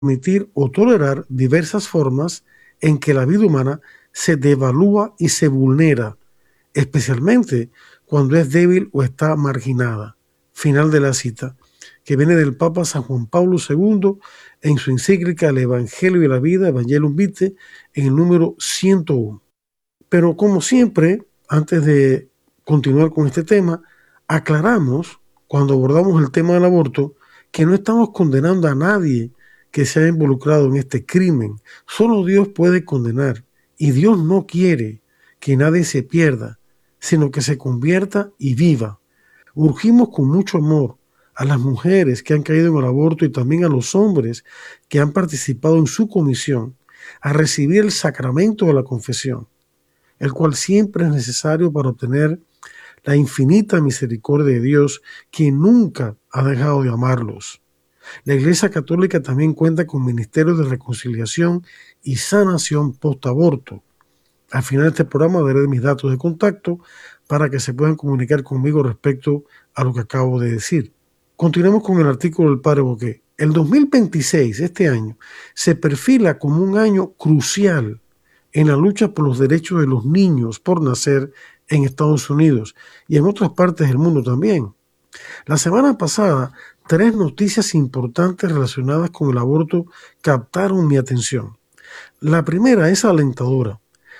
permitir o tolerar diversas formas en que la vida humana se devalúa y se vulnera, especialmente cuando es débil o está marginada. Final de la cita, que viene del Papa San Juan Pablo II en su encíclica El Evangelio y la Vida, Evangelium Vitae, en el número 101. Pero como siempre, antes de continuar con este tema, aclaramos, cuando abordamos el tema del aborto, que no estamos condenando a nadie que se haya involucrado en este crimen. Solo Dios puede condenar, y Dios no quiere que nadie se pierda, sino que se convierta y viva. Urgimos con mucho amor a las mujeres que han caído en el aborto y también a los hombres que han participado en su comisión a recibir el sacramento de la confesión, el cual siempre es necesario para obtener la infinita misericordia de Dios, que nunca ha dejado de amarlos. La Iglesia Católica también cuenta con ministerios de reconciliación y sanación post-aborto. Al final de este programa daré mis datos de contacto para que se puedan comunicar conmigo respecto a lo que acabo de decir. Continuemos con el artículo del Padre Boqué. El 2026, este año, se perfila como un año crucial en la lucha por los derechos de los niños por nacer en Estados Unidos y en otras partes del mundo también. La semana pasada, 3 noticias importantes relacionadas con el aborto captaron mi atención. La primera es alentadora.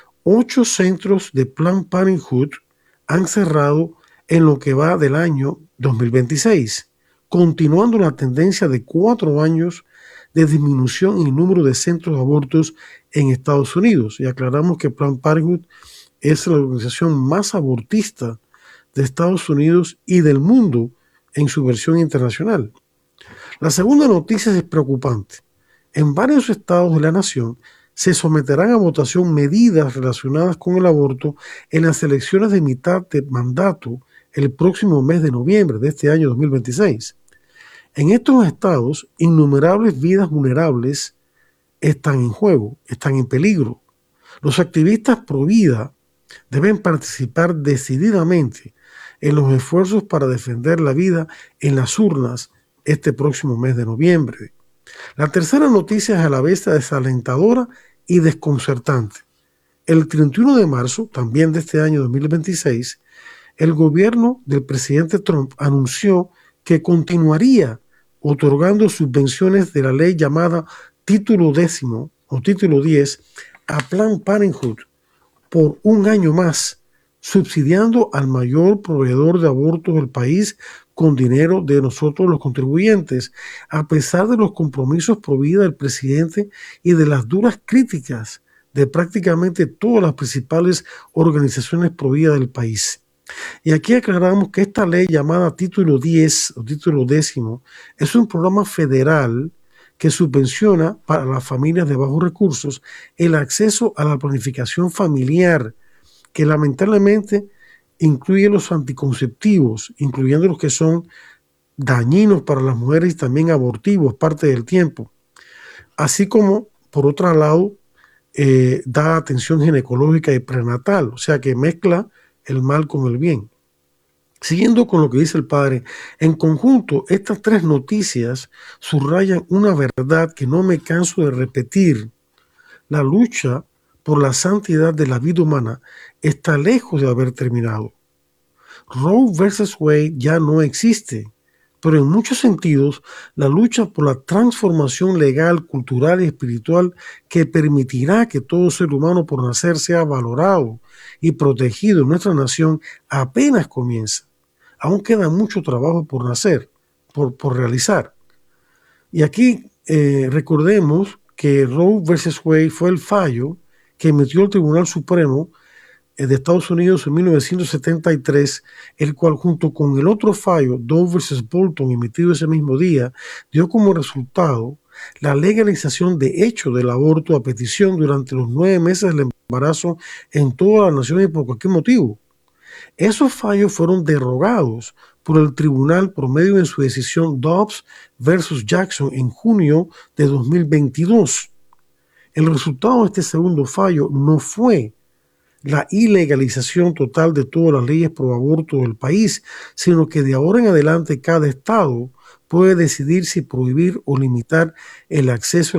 8 centros de Planned Parenthood han cerrado en lo que va del año 2026, continuando la tendencia de 4 años de disminución en el número de centros de abortos en Estados Unidos. Y aclaramos que Planned Parenthood es la organización más abortista de Estados Unidos y del mundo en su versión internacional. La segunda noticia es preocupante. En varios estados de la nación se someterán a votación medidas relacionadas con el aborto en las elecciones de mitad de mandato el próximo mes de noviembre de este año 2026. En estos estados, innumerables vidas vulnerables están en juego, están en peligro. Los activistas pro vida deben participar decididamente en los esfuerzos para defender la vida en las urnas este próximo mes de noviembre. La tercera noticia es a la vez desalentadora y desconcertante. El 31 de marzo, también de este año 2026, el gobierno del presidente Trump anunció que continuaría otorgando subvenciones de la ley llamada Título 10 o Título 10 a Planned Parenthood por un año más, subsidiando al mayor proveedor de abortos del país con dinero de nosotros los contribuyentes, a pesar de los compromisos pro vida del presidente y de las duras críticas de prácticamente todas las principales organizaciones pro vida del país. Y aquí aclaramos que esta ley llamada Título 10 o Título 10 es un programa federal que subvenciona para las familias de bajos recursos el acceso a la planificación familiar, que lamentablemente incluye los anticonceptivos, incluyendo los que son dañinos para las mujeres y también abortivos parte del tiempo. Así como, por otro lado, da atención ginecológica y prenatal, o sea que mezcla el mal con el bien. Siguiendo con lo que dice el padre, en conjunto, estas 3 noticias subrayan una verdad que no me canso de repetir. La lucha por la santidad de la vida humana está lejos de haber terminado. Roe versus Wade ya no existe, pero en muchos sentidos la lucha por la transformación legal, cultural y espiritual que permitirá que todo ser humano por nacer sea valorado y protegido en nuestra nación apenas comienza. Aún queda mucho trabajo por por realizar. Y aquí recordemos que Roe versus Wade fue el fallo que emitió el Tribunal Supremo de Estados Unidos en 1973, el cual junto con el otro fallo, Doe versus Bolton, emitido ese mismo día, dio como resultado la legalización de hecho del aborto a petición durante los 9 meses del embarazo en toda la nación y por cualquier motivo. Esos fallos fueron derogados por el tribunal por medio de su decisión Dobbs versus Jackson en junio de 2022. El resultado de este segundo fallo no fue la ilegalización total de todas las leyes pro aborto del país, sino que de ahora en adelante cada estado puede decidir si prohibir o limitar el acceso